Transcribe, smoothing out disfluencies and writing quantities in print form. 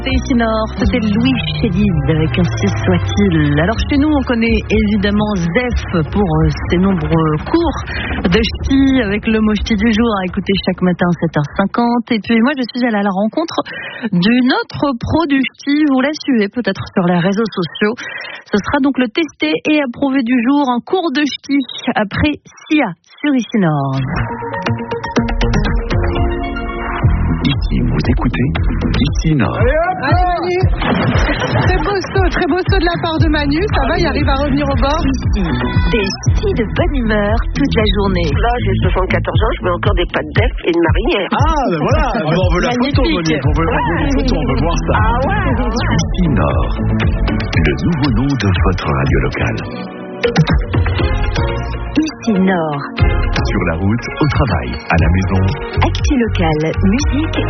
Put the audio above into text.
C'est ici Nord, c'était Louis Chédid avec Ainsi soit-il. Alors chez nous, on connaît évidemment Zef pour ses nombreux cours de ch'ti avec le mot ch'ti du jour à écouter chaque matin à 7h50. Et puis moi, je suis allée à la rencontre d'une autre pro du ch'ti. Vous la suivez peut-être sur les réseaux sociaux. Ce sera donc le testé et approuvé du jour, un cours de ch'ti après Sia sur ici Nord. Ici, vous écoutez Ici Nord. Allez Manu, très beau saut de la part de Manu, ça va, il arrive à revenir au bord. Ici, des ch'tis de bonne humeur toute la journée. Là, j'ai 74 ans, je mets encore des pâtes d'œuf et une marinière. Ah, ben voilà, on veut la photo, Monique, on veut la photo, on veut voir ça. Ah ouais. Ici Nord, le nouveau nom de votre radio locale. Ici Nord. Sur la route, au travail, à la maison. Actu locale, musique